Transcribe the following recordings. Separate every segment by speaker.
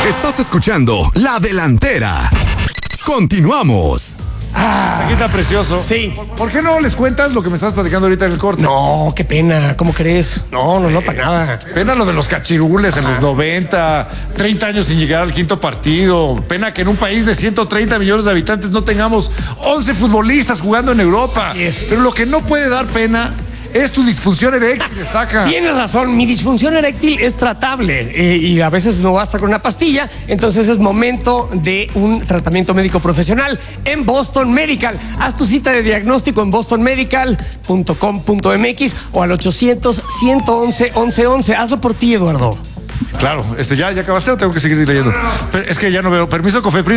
Speaker 1: Estás escuchando La Delantera. Continuamos.
Speaker 2: Aquí está precioso.
Speaker 3: Sí.
Speaker 2: ¿Por qué no les cuentas lo que me estás platicando ahorita en el corte?
Speaker 3: No, qué pena, ¿cómo crees? No, para nada.
Speaker 2: Pena lo de los cachirules en los 90, 30 años sin llegar al quinto partido. Pena que en un país de 130 millones de habitantes no tengamos 11 futbolistas jugando en Europa.
Speaker 3: Yes.
Speaker 2: Pero lo que no puede dar pena es tu disfunción eréctil, destaca.
Speaker 3: Tienes razón, mi disfunción eréctil es tratable y a veces no basta con una pastilla, entonces es momento de un tratamiento médico profesional en Boston Medical. Haz tu cita de diagnóstico en bostonmedical.com.mx o al 800-111-1111. Hazlo por ti, Eduardo.
Speaker 2: Claro, ¿ya acabaste o tengo que seguir leyendo? Pero es que ya no veo. Permiso Cofepris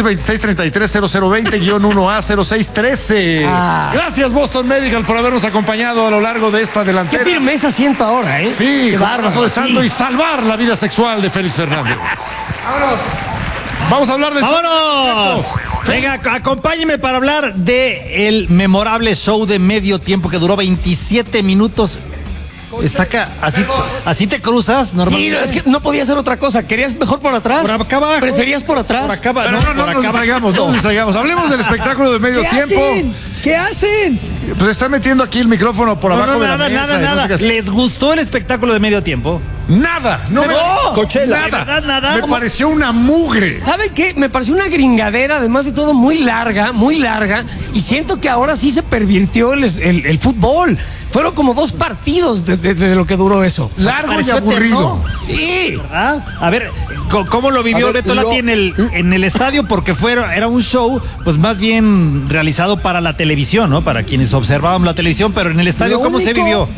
Speaker 2: 2633-0020-1A0613. Gracias, Boston Medical, por habernos acompañado a lo largo de esta
Speaker 3: Qué
Speaker 2: delantera.
Speaker 3: firme ese asiento ahora, ¿eh?
Speaker 2: Sí,
Speaker 3: qué bárbaro.
Speaker 2: de santo
Speaker 3: Sí.
Speaker 2: y salvar la vida sexual de Félix Fernández.
Speaker 3: Vámonos.
Speaker 2: Vamos a hablar del
Speaker 4: ¡Vámonos! Venga, acompáñeme para hablar de el memorable show de medio tiempo que duró 27 minutos. Está acá, así te cruzas
Speaker 3: Sí,
Speaker 4: normalmente.
Speaker 3: es que no podía hacer otra cosa. ¿Querías mejor por atrás?
Speaker 4: Por acá abajo.
Speaker 3: ¿Preferías por atrás?
Speaker 4: Por acá abajo.
Speaker 2: Pero no nos distraigamos, no nos distraigamos. Hablemos del espectáculo de medio tiempo.
Speaker 4: ¿Qué hacen?
Speaker 2: Pues están metiendo aquí el micrófono por abajo de la mesa.
Speaker 4: Nada. ¿Les gustó el espectáculo de medio tiempo?
Speaker 2: Nada. No me...
Speaker 4: Coachella.
Speaker 2: Nada.
Speaker 4: ¿De verdad, nada?
Speaker 2: Me pareció una mugre.
Speaker 3: ¿Sabe qué? Me pareció una gringadera, además de todo, muy larga, y siento que ahora sí se pervirtió el fútbol. Fueron como 2 partidos de lo que duró eso.
Speaker 2: Largo y
Speaker 4: Pareció
Speaker 2: aburrido.
Speaker 3: Sí.
Speaker 4: ¿Ah? A ver, ¿cómo lo vivió Beto Lati en el estadio? Porque era un show, pues más bien realizado para la televisión, ¿no? Para quienes observábamos la televisión, pero en el estadio, ¿cómo se vivió?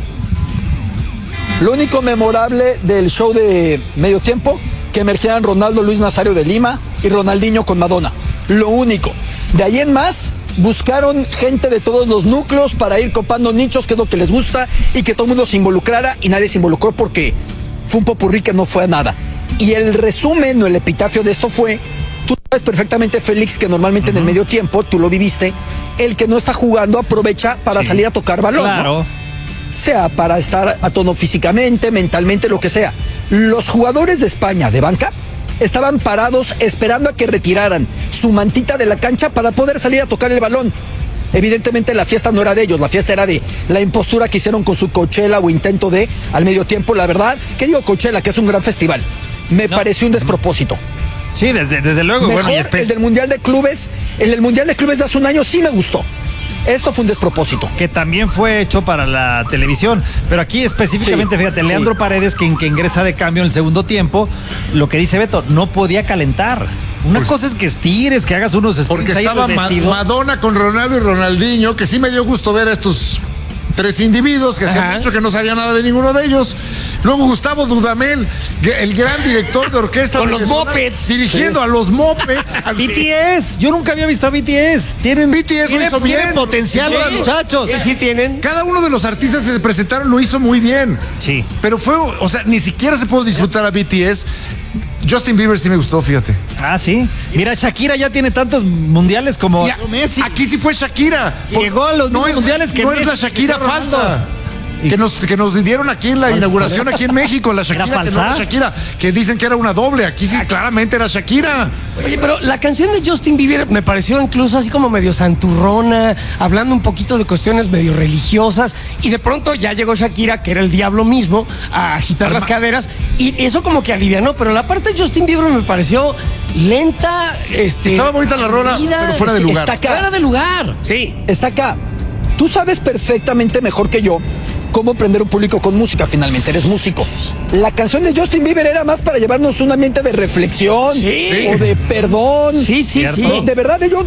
Speaker 5: Lo único memorable del show de medio tiempo, que emergieran Ronaldo, Luis Nazario de Lima y Ronaldinho con Madonna. Lo único. De ahí en más, buscaron gente de todos los núcleos para ir copando nichos, que es lo que les gusta, y que todo el mundo se involucrara, y nadie se involucró porque fue un popurrí que no fue a nada. Y el resumen o el epitafio de esto fue, tú sabes perfectamente, Félix, que normalmente en el medio tiempo, tú lo viviste, el que no está jugando aprovecha para salir a tocar balón,
Speaker 4: Claro.
Speaker 5: ¿no? Sea para estar a tono físicamente, mentalmente, lo que sea. Los jugadores de España de banca estaban parados esperando a que retiraran su mantita de la cancha para poder salir a tocar el balón. Evidentemente la fiesta no era de ellos, la fiesta era de la impostura que hicieron con su Coachella o intento de al medio tiempo. La verdad, ¿qué digo Coachella? Que es un gran festival. Me pareció un despropósito.
Speaker 4: Sí, desde luego.
Speaker 5: Mejor
Speaker 4: Bueno,
Speaker 5: el del Mundial de Clubes, el del Mundial de Clubes de hace un año sí me gustó. Esto fue un despropósito.
Speaker 4: Que también fue hecho para la televisión. Pero aquí específicamente,
Speaker 5: Sí,
Speaker 4: fíjate,
Speaker 5: sí.
Speaker 4: Leandro Paredes, que ingresa de cambio en el segundo tiempo, lo que dice Beto, no podía calentar. Una cosa es que estires, que hagas unos sprints
Speaker 2: Porque
Speaker 4: ahí en el
Speaker 2: estaba
Speaker 4: vestido.
Speaker 2: Madonna con Ronaldo y Ronaldinho, que sí me dio gusto ver a estos 3 individuos que hacían mucho que no sabía nada de ninguno de ellos. Luego Gustavo Dudamel, el gran director de orquesta.
Speaker 3: Con los
Speaker 2: venezolano,
Speaker 3: Mopeds.
Speaker 2: dirigiendo a los Mopeds.
Speaker 4: BTS, yo nunca había visto a BTS.
Speaker 2: BTS lo hizo bien.
Speaker 4: Tienen potencial los muchachos.
Speaker 3: Sí tienen.
Speaker 2: Cada uno de los artistas que se presentaron lo hizo muy bien.
Speaker 4: Sí.
Speaker 2: Pero o sea, ni siquiera se pudo disfrutar a BTS. Justin Bieber sí me gustó, fíjate.
Speaker 4: Ah, sí. Mira, Shakira ya tiene tantos mundiales como
Speaker 2: Y
Speaker 4: Messi.
Speaker 2: aquí sí fue Shakira.
Speaker 4: Llegó a los mismos mundiales que
Speaker 2: no es
Speaker 4: Messi,
Speaker 2: la Shakira
Speaker 4: Cristiano
Speaker 2: falsa.
Speaker 4: Ronaldo.
Speaker 2: Que nos dieron aquí en la inauguración aquí en México, la Shakira,
Speaker 4: ¿Era
Speaker 2: que no
Speaker 4: falsa?
Speaker 2: era Shakira, que dicen que era una doble. Aquí sí claramente era Shakira.
Speaker 3: Oye, pero la canción de Justin Bieber me pareció incluso así como medio santurrona, hablando un poquito de cuestiones medio religiosas, y de pronto ya llegó Shakira, que era el diablo mismo, a agitar las caderas, y eso como que alivianó, pero la parte de Justin Bieber me pareció lenta,
Speaker 2: Estaba bonita la rola,
Speaker 3: aburrida,
Speaker 2: pero fuera de lugar.
Speaker 5: Está acá.
Speaker 3: Fuera de lugar, sí.
Speaker 5: Está acá. Tú sabes perfectamente mejor que yo cómo prender un público con música, finalmente eres músico. La canción de Justin Bieber era más para llevarnos un ambiente de reflexión
Speaker 3: Sí.
Speaker 5: o de perdón.
Speaker 3: Sí, sí,
Speaker 4: ¿Cierto?
Speaker 3: sí.
Speaker 5: De verdad, yo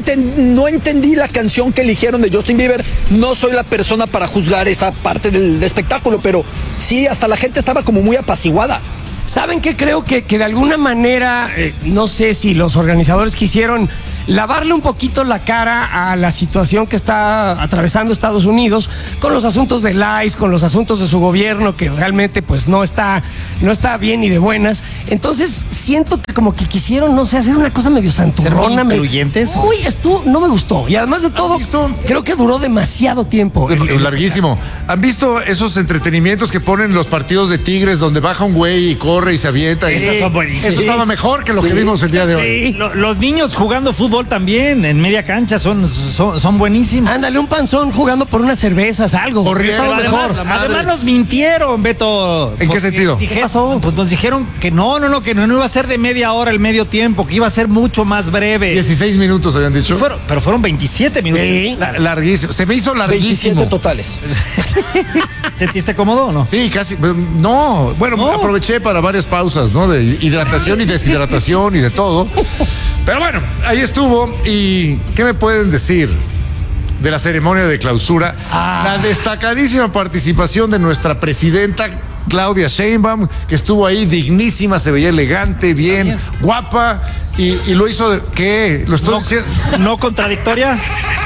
Speaker 5: no entendí la canción que eligieron de Justin Bieber. No soy la persona para juzgar esa parte del espectáculo, pero sí, hasta la gente estaba como muy apaciguada.
Speaker 3: ¿Saben qué? Creo que de alguna manera, no sé si los organizadores quisieron lavarle un poquito la cara a la situación que está atravesando Estados Unidos con los asuntos del ICE, con los asuntos de su gobierno, que realmente pues no está bien ni de buenas. Entonces siento que como que quisieron, no sé, hacer una cosa medio santurrona.
Speaker 4: ¿Ser muy incluyentes?
Speaker 3: No me gustó. Y además de todo, creo que duró demasiado tiempo.
Speaker 2: Larguísimo. ¿Han visto esos entretenimientos que ponen los partidos de Tigres donde baja un güey y corre y se avienta?
Speaker 4: Esos son buenísimos.
Speaker 2: Eso estaba mejor que lo que vimos el día de hoy.
Speaker 4: Sí, los niños jugando fútbol también en media cancha son buenísimos.
Speaker 3: Ándale, un panzón jugando por unas cervezas, algo.
Speaker 2: Corriendo,
Speaker 3: Estaba mejor.
Speaker 4: Además nos mintieron, Beto.
Speaker 2: ¿En qué sentido?
Speaker 3: ¿Qué pasó?
Speaker 4: Pues nos dijeron que no iba a ser de media hora el medio tiempo, que iba a ser mucho más breve.
Speaker 2: 16 minutos habían dicho.
Speaker 4: Pero fueron 27 minutos.
Speaker 3: Sí.
Speaker 2: Larguísimo. Se me hizo
Speaker 5: 27
Speaker 2: larguísimo.
Speaker 5: totales.
Speaker 4: ¿Sentiste cómodo o no?
Speaker 2: Sí, casi. No, bueno, aproveché para varias pausas, ¿no? De hidratación y deshidratación y de todo. Pero bueno, ahí estuvo. ¿Y qué me pueden decir de la ceremonia de clausura? La destacadísima participación de nuestra presidenta Claudia Sheinbaum, que estuvo ahí dignísima, se veía elegante, bien, guapa, y lo hizo ¿qué? ¿Lo estoy diciendo?
Speaker 4: ¿No contradictoria?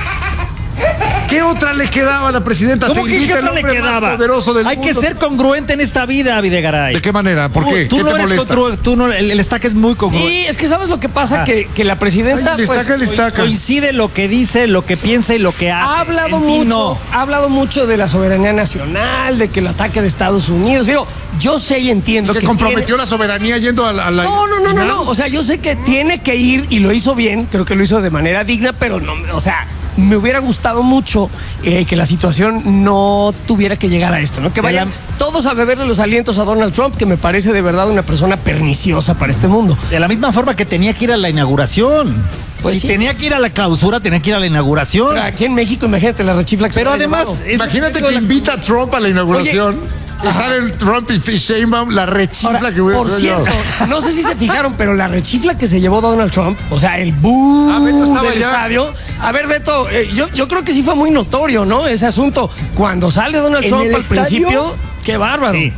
Speaker 2: ¿Qué otra le quedaba a la presidenta?
Speaker 4: ¿Cómo
Speaker 2: Te
Speaker 4: que
Speaker 2: invita
Speaker 4: qué
Speaker 2: el
Speaker 4: otra le
Speaker 2: hombre más
Speaker 4: quedaba?
Speaker 2: poderoso del
Speaker 4: Hay
Speaker 2: mundo.
Speaker 4: que ser congruente en esta vida, Videgaray.
Speaker 2: ¿De qué manera? ¿Por qué?
Speaker 4: Tú
Speaker 2: ¿Qué
Speaker 4: no
Speaker 2: te
Speaker 4: eres
Speaker 2: molesta?
Speaker 4: tú no, el estaca es muy congruente.
Speaker 3: Sí, es que ¿sabes lo que pasa? Que la presidenta
Speaker 2: Ay, el estaca.
Speaker 4: Coincide lo que dice, lo que piensa y lo que hace.
Speaker 3: ha hablado
Speaker 4: En ti
Speaker 3: mucho,
Speaker 4: no.
Speaker 3: ha hablado mucho de la soberanía nacional, de que el ataque de Estados Unidos. Digo, yo sé y entiendo
Speaker 2: Que
Speaker 3: que
Speaker 2: comprometió la soberanía yendo a la.
Speaker 3: No. O sea, yo sé que tiene que ir y lo hizo bien, creo que lo hizo de manera digna, pero no, o sea, me hubiera gustado mucho que la situación no tuviera que llegar a esto, ¿no? Que vayan todos a beberle los alientos a Donald Trump, que me parece de verdad una persona perniciosa para este mundo.
Speaker 4: De la misma forma que tenía que ir a la inauguración.
Speaker 3: Pues
Speaker 4: si
Speaker 3: sí.
Speaker 4: tenía que ir a la clausura, tenía que ir a la inauguración.
Speaker 3: Pero aquí en México, imagínate la rechifla que se
Speaker 4: Pero
Speaker 3: hubiera
Speaker 4: además,
Speaker 3: llevado.
Speaker 2: Imagínate que invita a Trump a la inauguración. Y sale el Trump y Sheinbaum, la rechifla
Speaker 3: Ahora,
Speaker 2: que hubiera
Speaker 3: por
Speaker 2: llevado.
Speaker 3: cierto, no sé si se fijaron, pero la rechifla que se llevó Donald Trump, o sea, el boo
Speaker 2: Beto estaba
Speaker 3: del
Speaker 2: allá.
Speaker 3: estadio. A ver, Beto, yo creo que sí fue muy notorio, ¿no? Ese asunto. Cuando sale Donald
Speaker 5: ¿En
Speaker 3: Trump
Speaker 5: el
Speaker 3: al
Speaker 5: estadio?
Speaker 3: principio, qué bárbaro.
Speaker 4: Sí.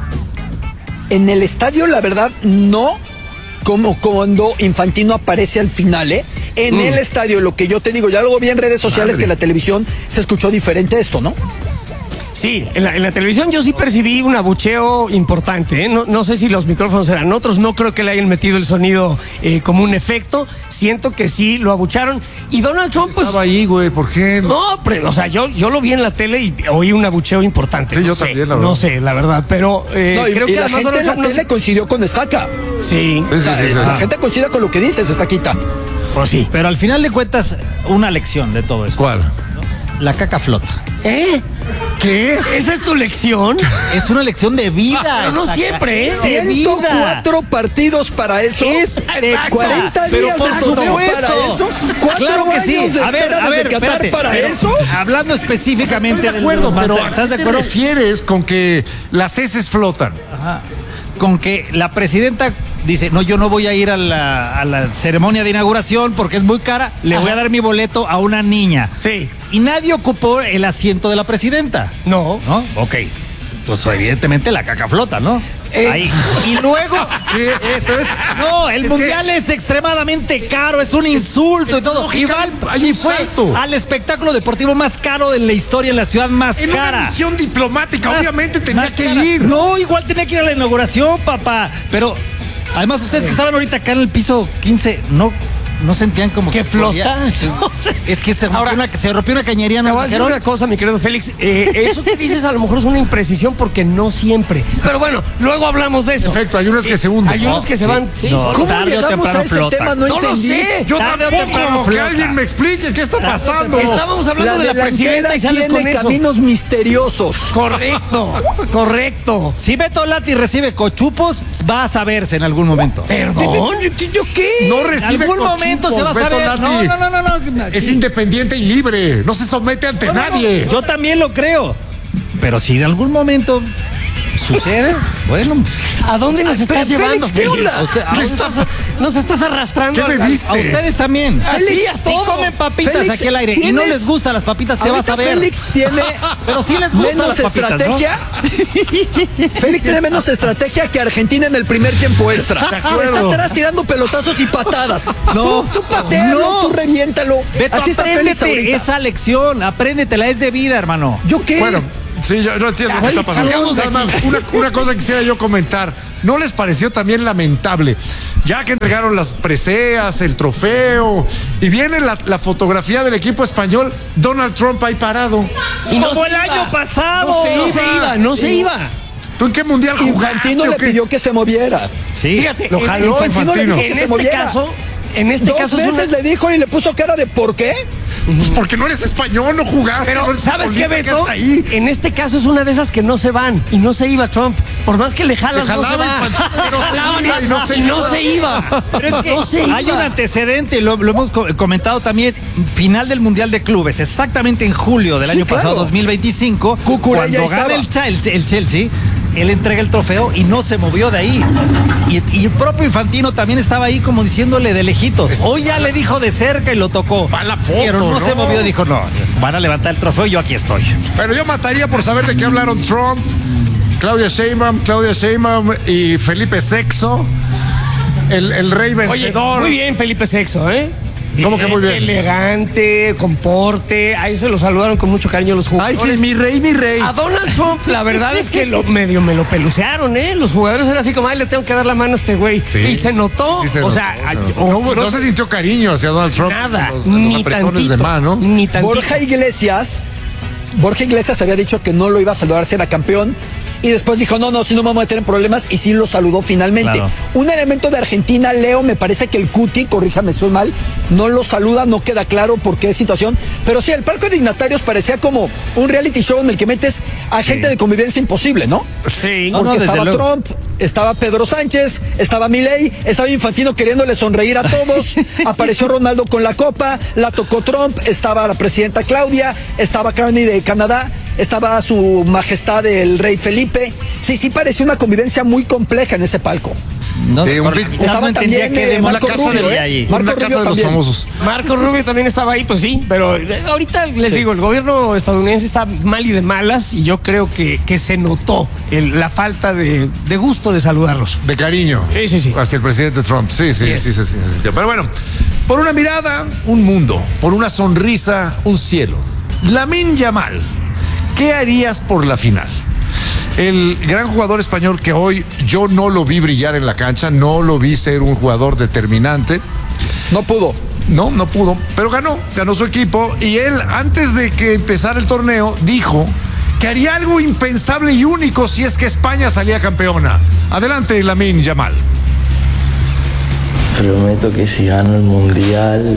Speaker 5: En el estadio, la verdad, no como cuando Infantino aparece al final, ¿eh? En el estadio, lo que yo te digo, ya luego vi en redes sociales
Speaker 2: Madre.
Speaker 5: que en la televisión se escuchó diferente esto, ¿no?
Speaker 3: Sí, en la televisión yo sí percibí un abucheo importante, ¿eh? No sé si los micrófonos eran otros, no creo que le hayan metido el sonido como un efecto. Siento que sí lo abucharon. Y Donald Trump, pues.
Speaker 2: Estaba ahí, güey, ¿por qué?
Speaker 3: No, pero, o sea, yo lo vi en la tele y oí un abucheo importante.
Speaker 2: Sí,
Speaker 3: No
Speaker 2: yo
Speaker 3: sé,
Speaker 2: también, la verdad.
Speaker 3: No sé, la verdad, pero
Speaker 5: No, y,
Speaker 3: creo
Speaker 5: y
Speaker 3: que
Speaker 5: la
Speaker 3: además
Speaker 5: gente
Speaker 3: Donald
Speaker 5: en la
Speaker 3: Trump no
Speaker 5: tele coincidió con Estaca.
Speaker 3: Sí,
Speaker 2: Sí, sí, sí.
Speaker 5: La gente coincide con lo que dices, Estaquita.
Speaker 3: pues sí.
Speaker 4: Pero al final de cuentas, una lección de todo esto.
Speaker 2: ¿Cuál?
Speaker 4: La caca flota.
Speaker 3: ¿Eh?
Speaker 2: ¿Qué?
Speaker 3: ¿Esa es tu lección?
Speaker 4: Es una lección de vida.
Speaker 3: Pero no
Speaker 4: estaca.
Speaker 3: siempre, ¿eh?
Speaker 4: De vida.
Speaker 5: 104 partidos para eso.
Speaker 4: Es de
Speaker 5: 40
Speaker 4: pero
Speaker 5: días
Speaker 4: por
Speaker 5: de torneo
Speaker 4: supuesto.
Speaker 5: para eso. 4
Speaker 4: Claro que sí.
Speaker 5: años de
Speaker 4: A ver,
Speaker 5: espera desde Qatar
Speaker 4: espérate,
Speaker 5: para
Speaker 4: pero
Speaker 5: eso.
Speaker 4: Hablando específicamente
Speaker 2: Estoy de acuerdo,
Speaker 4: los
Speaker 2: pero
Speaker 4: mata- ¿estás de
Speaker 2: ¿a qué
Speaker 4: acuerdo?
Speaker 2: te refieres con que las heces flotan?
Speaker 4: Con que la presidenta dice, no, yo no voy a ir a la ceremonia de inauguración porque es muy cara, le voy a dar mi boleto a una niña.
Speaker 3: Sí.
Speaker 4: Y nadie ocupó el asiento de la presidenta.
Speaker 3: No.
Speaker 4: ¿No? Ok. Pues evidentemente la caca flota, ¿no? Ahí. Y luego, eso es. No, el mundial es extremadamente caro, es un insulto y todo. Y fue al espectáculo deportivo más caro de la historia en la ciudad más
Speaker 2: En
Speaker 4: cara.
Speaker 2: una misión diplomática,
Speaker 4: Más-
Speaker 2: obviamente tenía
Speaker 4: más
Speaker 2: que
Speaker 4: cara.
Speaker 2: ir.
Speaker 4: No, igual tenía que ir a la inauguración, papá. Pero además ustedes que estaban ahorita acá en el piso 15, no sentían como
Speaker 3: ¿Qué
Speaker 4: que
Speaker 3: flota?
Speaker 4: podía-
Speaker 3: No sé.
Speaker 4: Es que se
Speaker 3: Ahora,
Speaker 4: rompió una cañería,
Speaker 3: Te
Speaker 4: ¿no?
Speaker 3: voy a decir
Speaker 4: dijeron?
Speaker 3: una cosa, mi querido Félix. Eso que dices a lo mejor es una imprecisión porque no siempre. Pero bueno, luego hablamos de eso.
Speaker 2: Perfecto, hay unas que se hunden.
Speaker 3: Hay unos que se van. Sí,
Speaker 4: No.
Speaker 3: solo-
Speaker 5: ¿Cómo
Speaker 4: tarde o
Speaker 5: llegamos
Speaker 4: temprano
Speaker 5: a ese
Speaker 4: flota.
Speaker 5: tema? No
Speaker 3: No lo
Speaker 5: entendí.
Speaker 3: sé.
Speaker 2: Yo
Speaker 4: Tarde o temprano
Speaker 2: tampoco, que
Speaker 4: flota.
Speaker 2: alguien me explique qué está pasando.
Speaker 3: Estábamos hablando de la presidenta y sales con
Speaker 5: tiene
Speaker 3: eso.
Speaker 5: caminos misteriosos.
Speaker 3: Correcto.
Speaker 4: Si Beto Lati recibe cochupos, va a saberse en algún momento.
Speaker 3: Perdón.
Speaker 5: ¿Yo qué?
Speaker 2: No
Speaker 4: En
Speaker 2: recibe
Speaker 4: algún momento se va a
Speaker 2: cochupos, Beto
Speaker 4: saber.
Speaker 2: Lati.
Speaker 4: No.
Speaker 2: Es independiente y libre. No se somete ante
Speaker 4: No, no,
Speaker 2: nadie.
Speaker 4: Yo también lo creo. Pero si en algún momento sucede, Bueno,
Speaker 3: ¿A dónde nos estás
Speaker 5: Félix,
Speaker 3: llevando,
Speaker 5: ¿qué onda?
Speaker 3: Félix? Nos estás arrastrando.
Speaker 2: ¿Qué me viste?
Speaker 4: a ustedes también.
Speaker 3: Félix,
Speaker 4: Si
Speaker 3: todos.
Speaker 4: comen papitas
Speaker 5: Félix,
Speaker 4: aquí al aire y no les gustan las papitas, se va a
Speaker 5: Ahorita
Speaker 4: saber.
Speaker 5: Félix tiene
Speaker 4: Pero sí les gustan
Speaker 5: menos
Speaker 4: las papitas,
Speaker 5: estrategia. Félix tiene menos estrategia que Argentina en el primer tiempo extra.
Speaker 2: acuerdo.
Speaker 5: Está atrás tirando pelotazos y patadas.
Speaker 4: No.
Speaker 5: Tú patealo,
Speaker 4: No.
Speaker 5: tú reviéntalo.
Speaker 4: Beto,
Speaker 5: Así está Félix
Speaker 4: apréndete
Speaker 5: ahorita.
Speaker 4: esa lección, apréndetela, es de vida, hermano.
Speaker 5: ¿Yo qué?
Speaker 2: Bueno, sí, yo no entiendo qué está pasando.
Speaker 3: salgamos de
Speaker 2: Nada más, una cosa quisiera yo comentar. ¿No les pareció también lamentable? Ya que entregaron las preseas, el trofeo, y viene la fotografía del equipo español, Donald Trump ahí parado.
Speaker 3: Y
Speaker 4: Como
Speaker 3: se
Speaker 4: el
Speaker 3: iba.
Speaker 4: año pasado.
Speaker 3: No se iba.
Speaker 2: ¿Tú en qué mundial jugaste?
Speaker 5: Infantino
Speaker 2: o
Speaker 5: le
Speaker 2: qué?
Speaker 5: pidió que se moviera.
Speaker 4: Sí.
Speaker 3: Fíjate,
Speaker 2: Lo jaló
Speaker 5: Infantino le
Speaker 2: Infantino.
Speaker 5: dijo
Speaker 3: En
Speaker 5: que se
Speaker 3: este
Speaker 5: moviera.
Speaker 3: caso, en este
Speaker 5: Dos
Speaker 3: caso es
Speaker 5: veces
Speaker 3: una...
Speaker 5: le dijo y le puso cara de ¿por qué?
Speaker 2: Pues porque no eres español, no jugaste. no
Speaker 3: Pero,
Speaker 2: eres
Speaker 3: ¿sabes qué,
Speaker 2: futbolista,
Speaker 3: Beto?
Speaker 2: haces ahí?
Speaker 3: En este caso es una de esas que no se van. Y no se iba Trump. Por más que le jalas,
Speaker 2: Le
Speaker 3: no se
Speaker 2: jalaba
Speaker 3: va.
Speaker 2: Infantino, pero se
Speaker 3: Jalaban
Speaker 2: iba y no se
Speaker 3: no
Speaker 2: iba.
Speaker 3: se iba.
Speaker 4: Pero es que
Speaker 3: No se
Speaker 4: hay
Speaker 3: iba.
Speaker 4: un antecedente, lo hemos comentado también, final del Mundial de Clubes, exactamente en julio del
Speaker 5: Sí,
Speaker 4: año pasado,
Speaker 5: claro.
Speaker 4: 2025,
Speaker 5: Cucurella
Speaker 4: cuando gana
Speaker 5: estaba.
Speaker 4: el Chelsea, él entrega el trofeo y no se movió de ahí. Y el propio Infantino también estaba ahí como diciéndole de lejitos. Hoy ya le dijo de cerca y lo tocó.
Speaker 2: Va la foto,
Speaker 4: pero no
Speaker 2: ¿no?
Speaker 4: se movió, dijo, no, van a levantar el trofeo y yo aquí estoy.
Speaker 2: Pero yo mataría por saber de qué hablaron Trump, Claudia Sheinbaum y Felipe VI, el rey
Speaker 3: Oye,
Speaker 2: vencedor.
Speaker 3: muy bien Felipe Sexo, ¿eh?
Speaker 2: ¿Cómo que muy bien?
Speaker 3: Elegante, comporte. Ahí se lo saludaron con mucho cariño los
Speaker 2: Ay,
Speaker 3: jugadores.
Speaker 2: sí, mi rey, mi rey.
Speaker 3: A Donald Trump, la verdad es que medio me lo pelucearon, ¿eh? Los jugadores eran así como, ay, le tengo que dar la mano a este güey.
Speaker 2: Sí.
Speaker 3: Y se notó.
Speaker 2: Sí, se
Speaker 3: o
Speaker 2: notó,
Speaker 3: sea,
Speaker 2: se notó. No se sintió cariño hacia Donald Trump.
Speaker 3: nada,
Speaker 2: Los
Speaker 3: ni
Speaker 2: apretones
Speaker 3: tantito.
Speaker 2: de mano.
Speaker 3: Ni tantito.
Speaker 5: Borja Iglesias había dicho que no lo iba a saludar si era campeón. Y después dijo, no, si no me voy a meter en problemas. Y sí lo saludó finalmente.
Speaker 4: Claro.
Speaker 5: Un elemento de Argentina, Leo, me parece que el Cuti, corríjame si estoy mal, no lo saluda, no queda claro por qué situación. Pero sí, el palco de dignatarios parecía como un reality show en el que metes a gente de convivencia imposible, ¿no?
Speaker 3: Sí.
Speaker 4: No,
Speaker 5: Porque
Speaker 4: desde
Speaker 5: estaba
Speaker 4: luego.
Speaker 5: Trump, estaba Pedro Sánchez, estaba Milei, estaba Infantino queriéndole sonreír a todos, apareció Ronaldo con la copa, la tocó Trump, estaba la presidenta Claudia, estaba Carney de Canadá, estaba su majestad el rey Felipe. Sí, parecía una convivencia muy compleja en ese palco.
Speaker 4: No,
Speaker 2: Sí, un
Speaker 4: por-
Speaker 2: big-
Speaker 4: no
Speaker 5: Estaba
Speaker 4: entendía
Speaker 5: también,
Speaker 4: qué demonios
Speaker 5: Marco
Speaker 4: casa
Speaker 5: Rubio,
Speaker 4: de ahí.
Speaker 5: Marco
Speaker 2: Una
Speaker 5: Rubio
Speaker 2: casa de los
Speaker 5: también.
Speaker 2: famosos.
Speaker 3: Marco Rubio también estaba ahí, pues sí, pero ahorita les digo, el gobierno estadounidense está mal y de malas y yo creo que se notó la falta de gusto de saludarlos.
Speaker 2: De cariño.
Speaker 3: Sí.
Speaker 2: Hacia el presidente Trump. Sí, se sintió. Pero bueno, por una mirada, un mundo. Por una sonrisa, un cielo. Lamine Yamal, ¿qué harías por la final? El gran jugador español que hoy yo no lo vi brillar en la cancha, no lo vi ser un jugador determinante.
Speaker 5: No pudo.
Speaker 2: No pudo, pero ganó su equipo y él antes de que empezara el torneo dijo que haría algo impensable y único si es que España salía campeona. Adelante, Lamine Yamal.
Speaker 6: Prometo que si gano el mundial,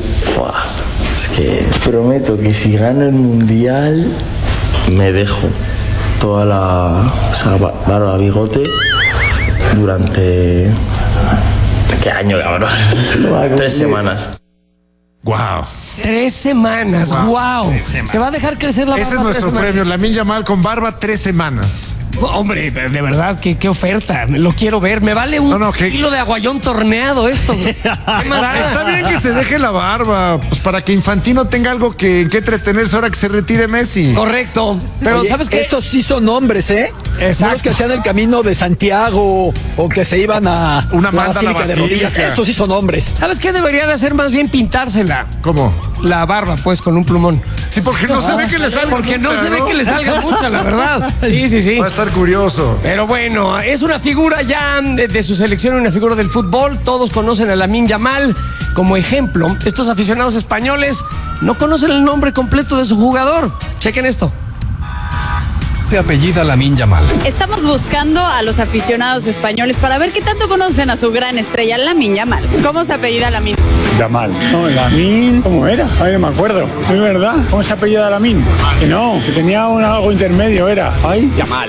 Speaker 6: prometo que si gano el mundial me dejo toda la barba bigote durante ¿qué año, cabrón? 3 semanas.
Speaker 2: Wow.
Speaker 3: 3 semanas, wow.
Speaker 4: 3 semanas.
Speaker 3: Se va a dejar crecer la barba.
Speaker 2: Ese es nuestro
Speaker 3: 3 semanas.
Speaker 2: premio, Lamine Yamal con barba 3 semanas.
Speaker 3: Hombre, de verdad, qué oferta. Lo quiero ver. Me vale un kilo de aguayón torneado esto. ¿Qué más da?
Speaker 2: Está bien que se deje la barba, pues para que Infantino tenga algo que entretenerse ahora que se retire Messi.
Speaker 3: Correcto. Pero
Speaker 5: Oye,
Speaker 3: ¿sabes qué?
Speaker 5: estos sí son hombres, ¿eh?
Speaker 3: Exacto.
Speaker 5: No los que hacían el camino de Santiago o que se iban a
Speaker 2: Una manda a la
Speaker 5: Basílica de Rodillas.
Speaker 2: Basílica.
Speaker 5: Estos sí son hombres.
Speaker 3: ¿Sabes qué debería de hacer más bien pintársela?
Speaker 2: ¿Cómo?
Speaker 3: La barba, pues, con un plumón.
Speaker 2: Sí, porque no se ve que le salga
Speaker 3: Porque no
Speaker 2: mucha,
Speaker 3: se ve que le salga mucha, la verdad. Sí.
Speaker 2: Va a estar curioso.
Speaker 3: Pero bueno, es una figura ya de su selección, una figura del fútbol. Todos conocen a Lamine Yamal como ejemplo. Estos aficionados españoles no conocen el nombre completo de su jugador. Chequen esto.
Speaker 1: Se apellida Lamine Yamal.
Speaker 7: Estamos buscando a los aficionados españoles para ver qué tanto conocen a su gran estrella, Lamine Yamal. ¿Cómo se apellida Lamine?
Speaker 8: Yamal. No, Lamine, ¿cómo era? Ay, no me acuerdo. ¿Es verdad? ¿Cómo se apellida Lamine? Que no, que tenía algo intermedio, era. Ay,
Speaker 9: Yamal.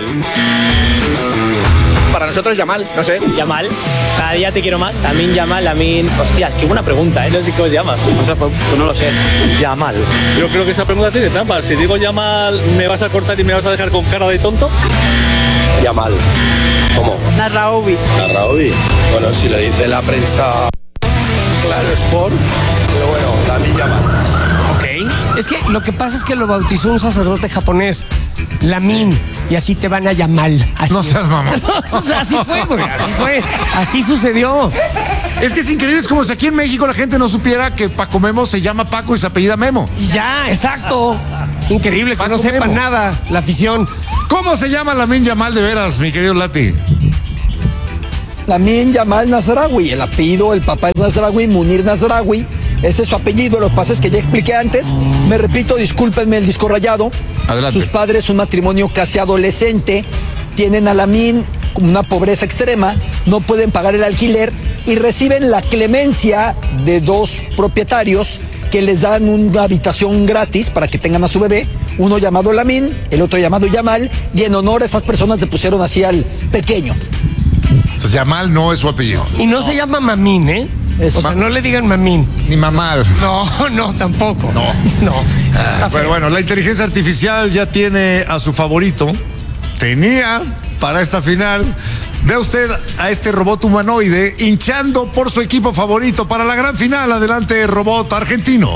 Speaker 9: Para nosotros Yamal, no sé.
Speaker 10: Yamal, cada día te quiero más. Lamine Yamal, Lamine. Hostias, qué buena pregunta, ¿eh? No sé cómo se llama. O sea, pues no lo sé.
Speaker 9: Yamal.
Speaker 11: Yo creo que esa pregunta tiene trampa. Si digo Yamal, ¿me vas a cortar y me vas a dejar con cara de tonto?
Speaker 9: Yamal. ¿Cómo?
Speaker 7: Narraoui.
Speaker 9: Narraoui. Bueno, si lo dice la prensa, claro, Sport, pero bueno, Lamine Yamal.
Speaker 3: Ok. Es que lo que pasa es que lo bautizó un sacerdote japonés, Lamin, y así te van a llamar. Así.
Speaker 2: No seas mamá.
Speaker 3: O sea, así fue, güey. Así fue. Así sucedió.
Speaker 2: Es que es increíble, es como si aquí en México la gente no supiera que Paco Memo se llama Paco y se apellida Memo.
Speaker 3: Y ya, exacto. Es increíble que
Speaker 2: Paco
Speaker 3: no sepan
Speaker 2: Memo.
Speaker 3: nada la afición.
Speaker 2: ¿Cómo se llama Lamine Yamal de veras, mi querido Lati?
Speaker 5: Lamine Yamal Nasraoui, el apellido, el papá es Nasraoui, Munir Nasraoui, ese es su apellido. Lo que pasa es que ya expliqué antes, me repito, discúlpenme el disco rayado.
Speaker 2: Adelante.
Speaker 5: Sus padres, un matrimonio casi adolescente, tienen a Lamine con una pobreza extrema, no pueden pagar el alquiler y reciben la clemencia de dos propietarios que les dan una habitación gratis para que tengan a su bebé, uno llamado Lamine, el otro llamado Yamal, y en honor a estas personas le pusieron así al pequeño.
Speaker 2: Entonces, Yamal no es su apellido.
Speaker 3: Y no se llama Mamín, ¿eh?
Speaker 5: Eso.
Speaker 3: O sea, no le digan Mamín.
Speaker 2: Ni Mamal.
Speaker 3: No, tampoco. No.
Speaker 2: Pero bueno, la inteligencia artificial ya tiene a su favorito. Tenía para esta final. Ve usted a este robot humanoide hinchando por su equipo favorito para la gran final. Adelante, robot argentino.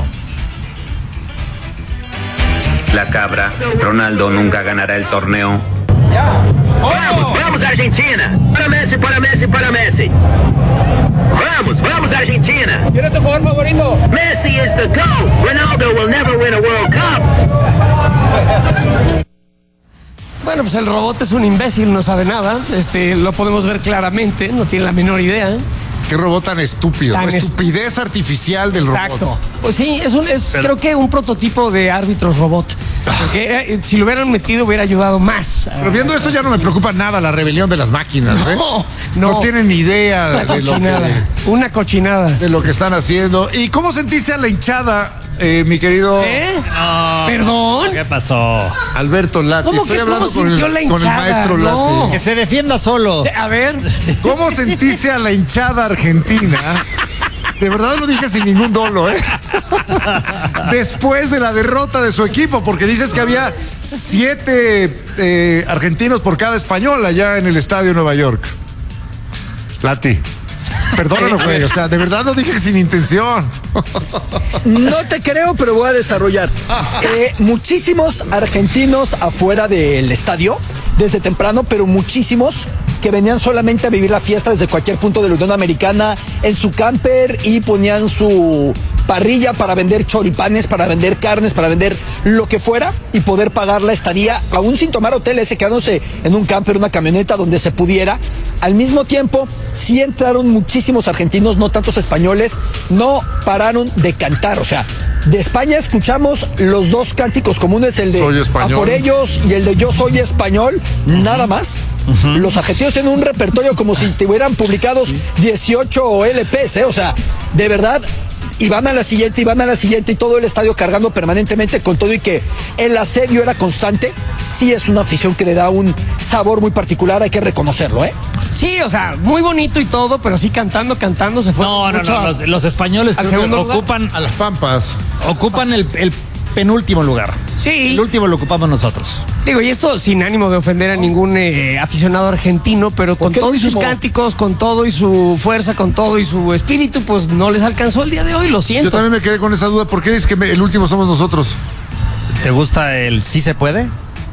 Speaker 11: La cabra, Ronaldo nunca ganará el torneo.
Speaker 12: Vamos, vamos Argentina. Para Messi, para Messi, para Messi. Vamos, vamos Argentina.
Speaker 10: ¿Quién es tu jugador favorito?
Speaker 12: Messi is the GOAT. Ronaldo will never win a World Cup.
Speaker 3: Bueno, pues el robot es un imbécil, no sabe nada. Lo podemos ver claramente, no tiene la menor idea.
Speaker 2: Qué robot tan estúpido. Estupidez artificial del robot.
Speaker 3: Exacto. Pues sí, creo que un prototipo de árbitros robot. Porque si lo hubieran metido hubiera ayudado más.
Speaker 2: Pero viendo esto ya no me preocupa nada la rebelión de las máquinas. No tienen ni idea
Speaker 3: Una cochinada.
Speaker 2: de lo que están haciendo. ¿Y cómo sentiste a la hinchada, mi querido
Speaker 3: ¿Perdón?
Speaker 4: ¿Qué pasó?
Speaker 2: Alberto Lati?
Speaker 3: ¿Cómo
Speaker 2: Estoy
Speaker 3: que
Speaker 2: hablando
Speaker 3: cómo sintió la
Speaker 2: con el
Speaker 3: hinchada?
Speaker 2: maestro
Speaker 3: No.
Speaker 2: Lati.
Speaker 4: Que se defienda solo.
Speaker 3: A ver.
Speaker 2: ¿Cómo sentiste a la hinchada argentina? De verdad lo dije sin ningún dolo, ¿eh? Después de la derrota de su equipo, porque dices que había 7 argentinos por cada español allá en el estadio de Nueva York. Lati, perdónalo, güey. O sea, de verdad lo dije sin intención.
Speaker 5: No te creo, pero voy a desarrollar. Muchísimos argentinos afuera del estadio, desde temprano, pero muchísimos que venían solamente a vivir la fiesta desde cualquier punto de la Unión Americana en su camper y ponían su parrilla para vender choripanes, para vender carnes, para vender lo que fuera y poder pagar la estadía, aún sin tomar hoteles, quedándose en un camper, una camioneta donde se pudiera. Al mismo tiempo, sí entraron muchísimos argentinos, no tantos españoles, no pararon de cantar. O sea, de España escuchamos los dos cánticos comunes, el de
Speaker 2: Soy español.
Speaker 5: A por ellos y el de Yo soy español, nada más. Los argentinos tienen un repertorio como si te hubieran publicados 18 LPs, o sea, de verdad. Y van a la siguiente, y todo el estadio cargando permanentemente con todo y que el asedio era constante. Sí es una afición que le da un sabor muy particular, hay que reconocerlo, ¿eh?
Speaker 3: Sí, o sea, muy bonito y todo, pero sí cantando se fue.
Speaker 4: No. Los españoles
Speaker 3: al
Speaker 4: creo que
Speaker 3: segundo lugar.
Speaker 4: ocupan
Speaker 2: A las Pampas.
Speaker 4: ocupan el penúltimo lugar.
Speaker 3: Sí.
Speaker 4: El último lo ocupamos nosotros.
Speaker 3: Digo, y esto sin ánimo de ofender a ningún aficionado argentino, pero con
Speaker 5: qué
Speaker 3: todo y sus
Speaker 5: último?
Speaker 3: cánticos, con todo y su fuerza, con todo y su espíritu, pues no les alcanzó el día de hoy, lo siento.
Speaker 2: Yo también me quedé con esa duda. ¿Por qué dices que el último somos nosotros?
Speaker 4: ¿Te gusta el Sí se puede?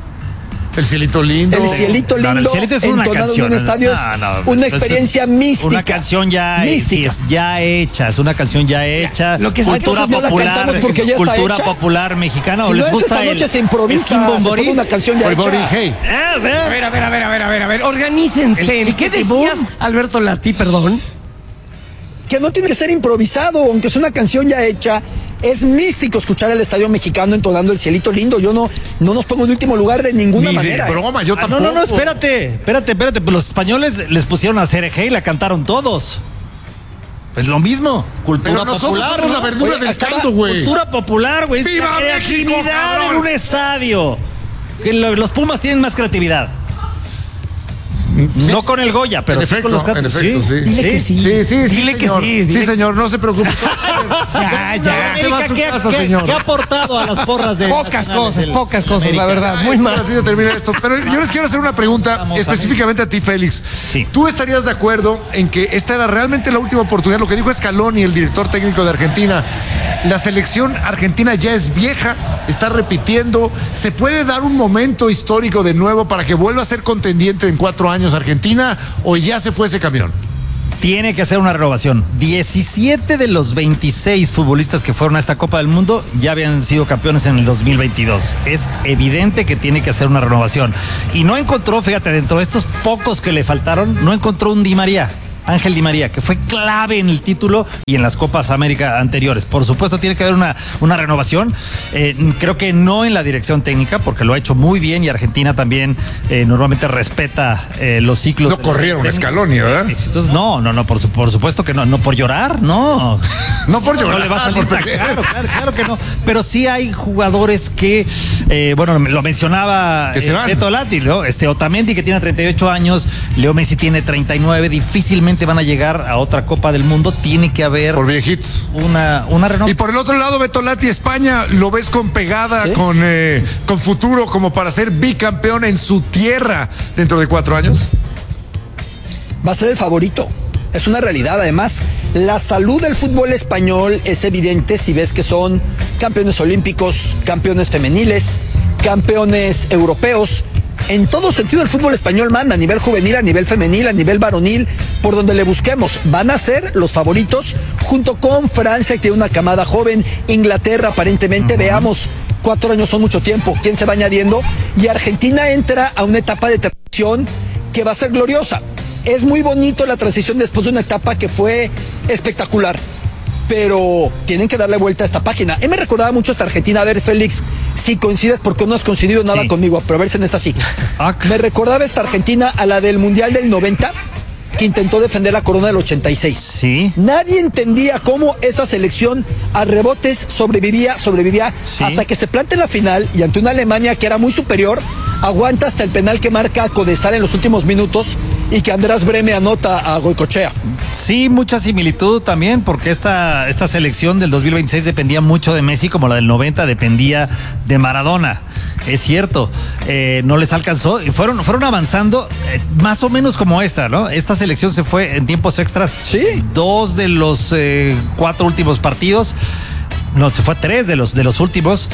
Speaker 2: El cielito lindo.
Speaker 5: El cielito lindo,
Speaker 4: No, el cielito es una
Speaker 5: entonado
Speaker 4: canción.
Speaker 5: en un estadio es una experiencia mística.
Speaker 4: Una canción ya
Speaker 5: mística.
Speaker 4: sí, es ya hecha, es una canción ya hecha.
Speaker 3: Lo que
Speaker 4: cultura
Speaker 5: entonces no la
Speaker 4: popular,
Speaker 5: cantamos porque ya está
Speaker 4: cultura
Speaker 5: hecha.
Speaker 4: popular mexicana.
Speaker 5: Si
Speaker 4: ¿O
Speaker 5: no
Speaker 4: les
Speaker 5: es
Speaker 4: gusta
Speaker 5: esta noche
Speaker 4: el
Speaker 5: se improvisa,
Speaker 4: el Kimbombori?
Speaker 5: se pone una canción ya
Speaker 2: Bombori,
Speaker 5: hecha.
Speaker 2: hey.
Speaker 3: A ver, organícense.
Speaker 4: El
Speaker 3: ¿Qué
Speaker 4: chiquitibum.
Speaker 3: decías, Alberto Lati, perdón?
Speaker 5: Que no tiene que ser improvisado, aunque es una canción ya hecha. Es místico escuchar el estadio mexicano entonando el cielito lindo. Yo no nos pongo en último lugar de ninguna
Speaker 2: Ni
Speaker 5: manera.
Speaker 2: de broma, yo tampoco.
Speaker 4: No, espérate. Pues los españoles les pusieron a CRG y la cantaron todos. Pues lo mismo, cultura
Speaker 2: Pero nosotros
Speaker 4: popular.
Speaker 2: somos la
Speaker 4: ¿no?
Speaker 2: verdura
Speaker 5: Oye,
Speaker 2: del
Speaker 5: estaba
Speaker 2: caldo, güey.
Speaker 4: Cultura popular, güey. Es
Speaker 2: ¡Viva
Speaker 4: la
Speaker 2: México,
Speaker 4: creatividad
Speaker 2: cabrón!
Speaker 4: en un estadio. Que los Pumas tienen más creatividad. No con el Goya, pero
Speaker 2: en
Speaker 4: sí
Speaker 2: efecto,
Speaker 4: con los gatos.
Speaker 2: en efecto, sí.
Speaker 3: Dile que sí.
Speaker 2: Dile que sí. Sí, señor, no se preocupe.
Speaker 3: Ya.
Speaker 2: Se va a su casa,
Speaker 4: ¿Qué
Speaker 2: señor.
Speaker 4: ha aportado a las porras de
Speaker 3: Pocas cosas,
Speaker 4: América?
Speaker 3: la verdad. Muy mal.
Speaker 2: Así termina esto. Pero yo les quiero hacer una pregunta
Speaker 4: Vamos,
Speaker 2: específicamente a ti, Félix.
Speaker 4: Sí.
Speaker 2: ¿Tú estarías de acuerdo en que esta era realmente la última oportunidad? Lo que dijo Scaloni, el director técnico de Argentina. La selección argentina ya es vieja, está repitiendo. ¿Se puede dar un momento histórico de nuevo para que vuelva a ser contendiente en 4 años Argentina o ya se fue ese camión?
Speaker 4: Tiene que hacer una renovación. 17 de los 26 futbolistas que fueron a esta Copa del Mundo ya habían sido campeones en el 2022. Es evidente que tiene que hacer una renovación. Y no encontró, fíjate, dentro de estos pocos que le faltaron, no encontró un Di María. Ángel Di María, que fue clave en el título y en las Copas América anteriores. Por supuesto, tiene que haber una renovación. Creo que no en la dirección técnica, porque lo ha hecho muy bien y Argentina también normalmente respeta los ciclos.
Speaker 2: No corrieron a Scaloni, ¿verdad?
Speaker 4: No, por supuesto que no. No por llorar, no.
Speaker 2: No por llorar.
Speaker 4: No le va a salir tan claro que no. Pero sí hay jugadores que, lo mencionaba Beto Lati, ¿no? Otamendi, que tiene 38 años, Leo Messi tiene 39, difícilmente van a llegar a otra Copa del Mundo. Tiene que haber
Speaker 2: por viejitos
Speaker 4: una renovación.
Speaker 2: Y por el otro lado, Beto Lati, España, ¿lo ves con pegada, ¿sí? con futuro como para ser bicampeón en su tierra dentro de 4 años?
Speaker 5: Va a ser el favorito. Es una realidad. Además, la salud del fútbol español es evidente si ves que son campeones olímpicos, campeones femeniles, campeones europeos. En todo sentido el fútbol español manda, a nivel juvenil, a nivel femenil, a nivel varonil, por donde le busquemos. Van a ser los favoritos junto con Francia, que tiene una camada joven, Inglaterra aparentemente, veamos, 4 años son mucho tiempo, ¿quién se va añadiendo? Y Argentina entra a una etapa de transición que va a ser gloriosa. Es muy bonito la transición después de una etapa que fue espectacular, pero tienen que darle vuelta a esta página. Me recordaba mucho esta Argentina. A ver, Félix, si coincides, porque no has coincidido nada conmigo, pero a ver si en esta sí. Me recordaba esta Argentina a la del Mundial del 90, que intentó defender la corona del 86.
Speaker 4: Sí.
Speaker 5: Nadie entendía cómo esa selección a rebotes sobrevivía, hasta que se planta en la final y ante una Alemania que era muy superior, aguanta hasta el penal que marca Codesal en los últimos minutos y que András Breme anota a Goicoechea.
Speaker 4: Sí, mucha similitud también, porque esta selección del 2026 dependía mucho de Messi, como la del 90 dependía de Maradona. Es cierto, no les alcanzó y fueron avanzando más o menos como esta, ¿no? Esta selección se fue en tiempos extras.
Speaker 5: Sí.
Speaker 4: 2 de los 4 últimos partidos. No, se fue 3 de los últimos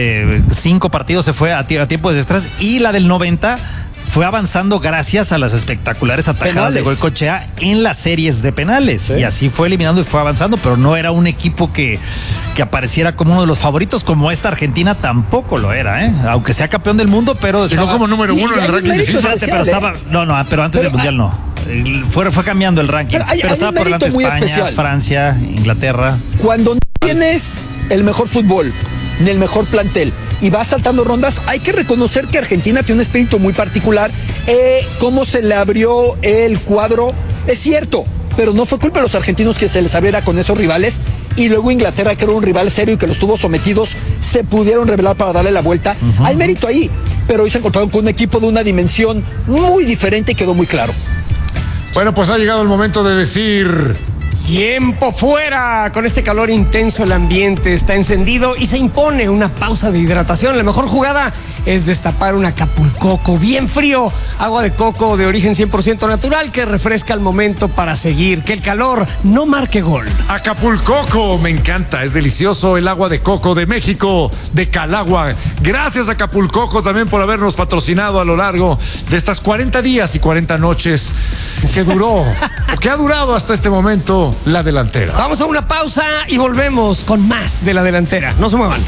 Speaker 4: 5 partidos se fue a tiempos extras, y la del 90 fue avanzando gracias a las espectaculares atajadas de Goicoechea en las series de penales. Sí. Y así fue eliminando y fue avanzando, pero no era un equipo que apareciera como uno de los favoritos, como esta Argentina tampoco lo era, ¿eh? Aunque sea campeón del mundo, pero
Speaker 2: estaba... Sino como número 1 en el ranking de FIFA.
Speaker 4: Pero estaba... pero antes del Mundial no. Fue cambiando el ranking. Pero estaba por delante España, especial. Francia, Inglaterra.
Speaker 5: Cuando no tienes el mejor fútbol, ni el mejor plantel, y va saltando rondas, hay que reconocer que Argentina tiene un espíritu muy particular. Cómo se le abrió el cuadro, es cierto, pero no fue culpa de los argentinos que se les abriera con esos rivales, y luego Inglaterra, que era un rival serio y que los tuvo sometidos, se pudieron revelar para darle la vuelta. Hay mérito ahí, pero hoy se encontraron con un equipo de una dimensión muy diferente y quedó muy claro.
Speaker 2: Bueno, pues ha llegado el momento de decir...
Speaker 3: Tiempo fuera. Con este calor intenso el ambiente está encendido y se impone una pausa de hidratación. La mejor jugada es destapar un Acapulcoco bien frío, agua de coco de origen 100% natural que refresca al momento para seguir. Que el calor no marque gol.
Speaker 2: Acapulcoco, me encanta, es delicioso el agua de coco de México, de Calagua. Gracias Acapulcoco también por habernos patrocinado a lo largo de estas 40 días y 40 noches que duró, o que ha durado hasta este momento, La Delantera.
Speaker 3: Vamos a una pausa y volvemos con más de La Delantera. No se muevan.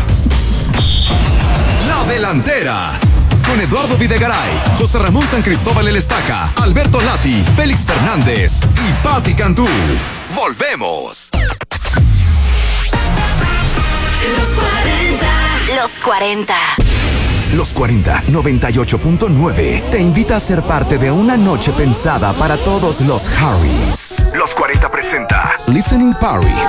Speaker 13: La Delantera. Con Eduardo Videgaray, José Ramón San Cristóbal El Estaca, Alberto Lati, Félix Fernández y Patti Cantú. Volvemos.
Speaker 14: Los 40.
Speaker 13: Los 40, 98.9 te invita a ser parte de una noche pensada para todos los Harrys. Los 40 presenta Listening Party